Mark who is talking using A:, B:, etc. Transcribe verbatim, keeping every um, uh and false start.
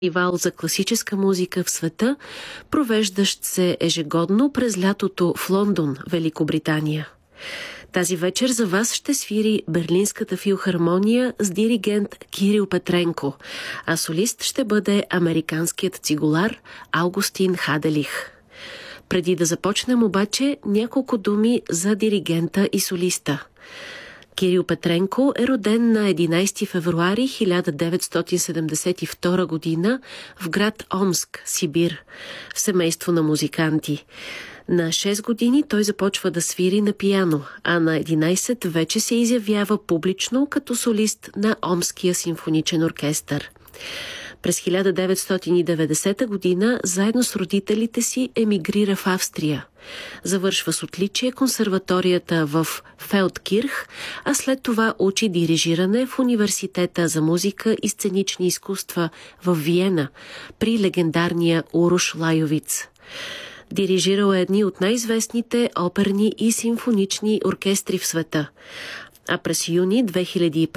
A: фестивал за класическа музика в света, провеждащ се ежегодно през лятото в Лондон, Великобритания. Тази вечер за вас ще свири Берлинската филхармония с диригент Кирил Петренко, а солист ще бъде американският цигулар Аугустин Хаделих. Преди да започнем обаче, няколко думи за диригента и солиста. Кирил Петренко е роден на единайсети февруари хиляда деветстотин седемдесет и втора година в град Омск, Сибир, в семейство на музиканти. На шест години той започва да свири на пиано, а на единайсет вече се изявява публично като солист на Омския симфоничен оркестър. През хиляда деветстотин и деветдесета година заедно с родителите си емигрира в Австрия. Завършва с отличие консерваторията в Фелдкирх, а след това учи дирижиране в Университета за музика и сценични изкуства в Виена при легендарния Уруш Лайовиц. Дирижирал е едни от най-известните оперни и симфонични оркестри в света. А през юни две хиляди и